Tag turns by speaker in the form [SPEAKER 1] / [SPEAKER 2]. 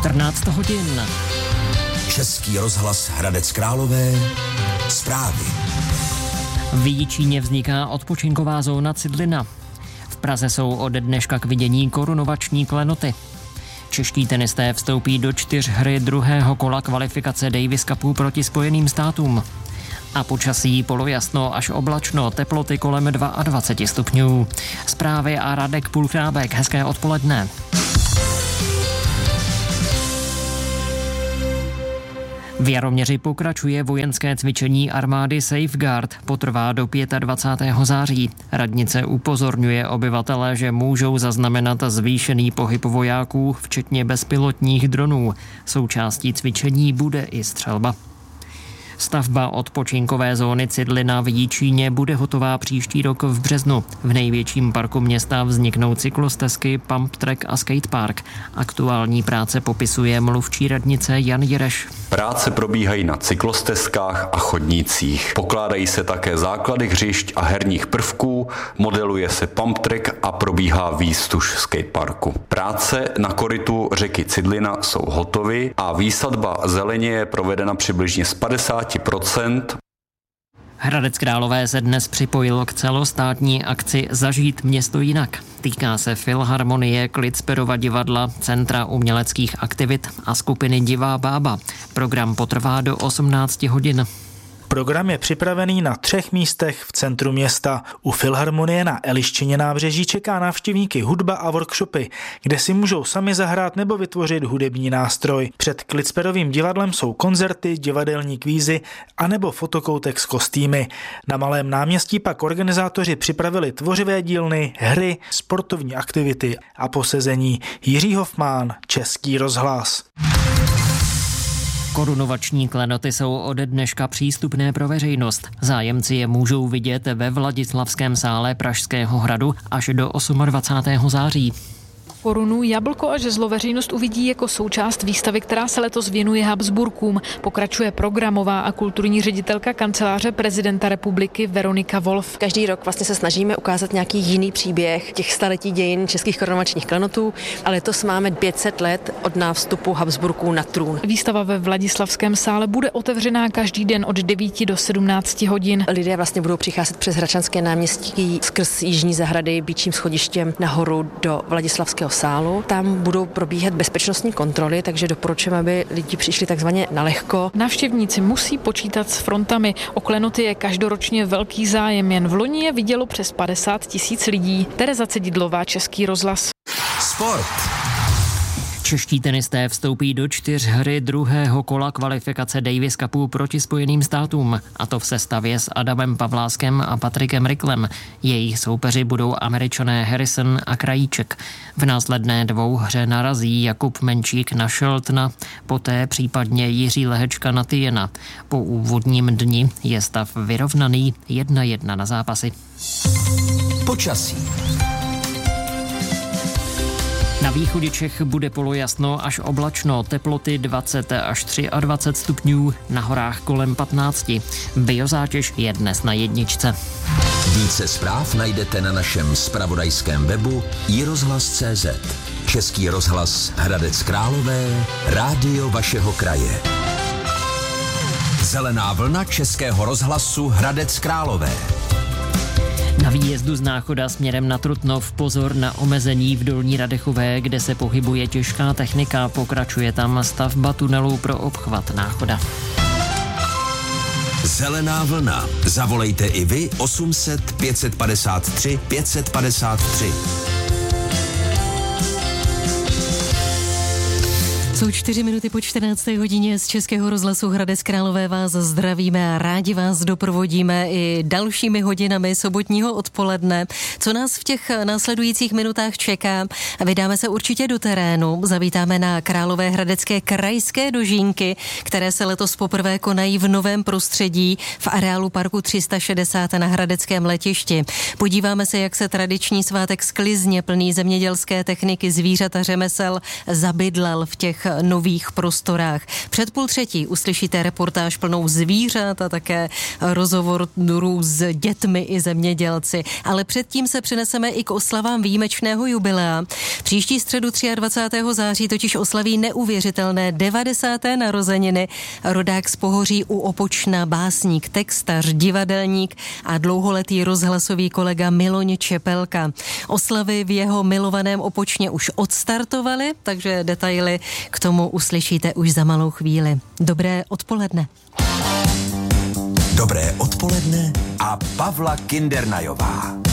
[SPEAKER 1] 14 hodin.
[SPEAKER 2] Český rozhlas Hradec Králové. Zprávy.
[SPEAKER 1] V Jičíně vzniká odpočinková zóna Cidlina. V Praze jsou ode dneška k vidění korunovační klenoty. Čeští tenisté vstoupí do 4 hry druhého kola kvalifikace Davis Cupu proti Spojeným státům. A počasí polojasno až oblačno, teploty kolem 22 stupňů. Zprávy a Radek Pulchrábek. Hezké odpoledne. V Jaroměři pokračuje vojenské cvičení armády Safeguard. Potrvá do 25. září. Radnice upozorňuje obyvatele, že můžou zaznamenat zvýšený pohyb vojáků, včetně bezpilotních dronů. Součástí cvičení bude i střelba. Stavba odpočinkové zóny Cidlina v Jičíně bude hotová příští rok v březnu. V největším parku města vzniknou cyklostezky, pump track a skatepark. Aktuální práce popisuje mluvčí radnice Jan Jireš.
[SPEAKER 3] Práce probíhají na cyklostezkách a chodnících. Pokládají se také základy hřišť a herních prvků, modeluje se pump track a probíhá výstuž skateparku. Práce na korytu řeky Cidlina jsou hotovy a výsadba zeleně je provedena přibližně z 50%.
[SPEAKER 1] Hradec Králové se dnes připojilo k celostátní akci Zažít město jinak. Týká se Filharmonie, Klitsperova divadla, Centra uměleckých aktivit a skupiny Divá bába. Program potrvá do 18 hodin.
[SPEAKER 4] Program je připravený na 3 místech v centru města. U Filharmonie na Eliščině nábřeží čeká návštěvníky hudba a workshopy, kde si můžou sami zahrát nebo vytvořit hudební nástroj. Před Klitsperovým divadlem jsou koncerty, divadelní kvízy anebo fotokoutek s kostýmy. Na Malém náměstí pak organizátoři připravili tvořivé dílny, hry, sportovní aktivity a posezení. Jiří Hofmán, Český rozhlas.
[SPEAKER 1] Korunovační klenoty jsou ode dneška přístupné pro veřejnost. Zájemci je můžou vidět ve Vladislavském sále Pražského hradu až do 28. září.
[SPEAKER 5] Korunu, jablko a žezlo veřejnost uvidí jako součást výstavy, která se letos věnuje Habsburkům. Pokračuje programová a kulturní ředitelka kanceláře prezidenta republiky Veronika Wolf.
[SPEAKER 6] Každý rok vlastně se snažíme ukázat nějaký jiný příběh těch staletí dějin českých korunovačních klenotů, ale letos máme 500 let od nástupu Habsburků na trůn.
[SPEAKER 5] Výstava ve Vladislavském sále bude otevřená každý den od 9 do 17 hodin.
[SPEAKER 6] Lidé vlastně budou přicházet přes Hradčanské náměstí skrz Jižní zahrady býčím schodištěm nahoru do Vladislavského sálu. Tam budou probíhat bezpečnostní kontroly, takže doporučujeme, aby lidi přišli takzvaně nalehko.
[SPEAKER 5] Návštěvníci musí počítat s frontami. O klenoty je každoročně velký zájem. Jen v loni je vidělo přes 50 000 lidí. Tereza Cedidlová, Český rozhlas.
[SPEAKER 2] Sport.
[SPEAKER 1] Čeští tenisté vstoupí do 4 hry druhého kola kvalifikace Davis Cupu proti Spojeným státům, a to v sestavě s Adamem Pavláskem a Patrikem Ricklem. Jejich soupeři budou Američané Harrison a Krajíček. V následné 2 hře narazí Jakub Menčík na Sheltona, poté případně Jiří Lehečka na Tyjena. Po úvodním dni je stav vyrovnaný 1-1 na zápasy.
[SPEAKER 2] Počasí.
[SPEAKER 1] Na východě Čech bude polojasno až oblačno, teploty 20 až 23 stupňů, na horách kolem 15. Biozátěž je dnes na 1.
[SPEAKER 2] Více zpráv najdete na našem zpravodajském webu iRozhlas.cz. Český rozhlas Hradec Králové, rádio vašeho kraje. Zelená vlna Českého rozhlasu Hradec Králové.
[SPEAKER 1] Na výjezdu z Náchoda směrem na Trutnov pozor na omezení v Dolní Radechové, kde se pohybuje těžká technika. Pokračuje tam stavba tunelu pro obchvat Náchoda.
[SPEAKER 2] Zelená vlna. Zavolejte i vy 800 553 553.
[SPEAKER 7] Jsou 4 minuty po 14. hodině z Českého rozhlasu Hradec Králové vás zdravíme a rádi vás doprovodíme i dalšími hodinami sobotního odpoledne. Co nás v těch následujících minutách čeká? Vydáme se určitě do terénu, zavítáme na Královéhradecké krajské dožínky, které se letos poprvé konají v novém prostředí v areálu parku 360 na hradeckém letišti. Podíváme se, jak se tradiční svátek sklizně plný zemědělské techniky, zvířat a řemesel zabydlel v těch nových prostorách. Před 2:30 uslyšíte reportáž plnou zvířat a také rozhovor s dětmi i zemědělci. Ale předtím se přeneseme i k oslavám výjimečného jubilea. Příští středu 23. září totiž oslaví neuvěřitelné 90. narozeniny rodák z Pohoří u Opočna, básník, textař, divadelník a dlouholetý rozhlasový kolega Miloň Čepelka. Oslavy v jeho milovaném Opočně už odstartovaly, takže detaily k tomu uslyšíte už za malou chvíli. Dobré odpoledne.
[SPEAKER 2] Dobré odpoledne a Pavla Kindernajová.